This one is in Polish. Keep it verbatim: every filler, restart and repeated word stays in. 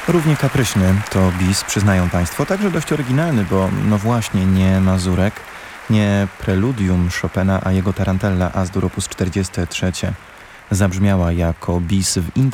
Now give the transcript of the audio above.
Równie kapryśny to bis, przyznają Państwo, także dość oryginalny, bo no właśnie nie Mazurek, nie preludium Chopina, a jego tarantella As-dur op. czterdzieści trzy zabrzmiała jako bis w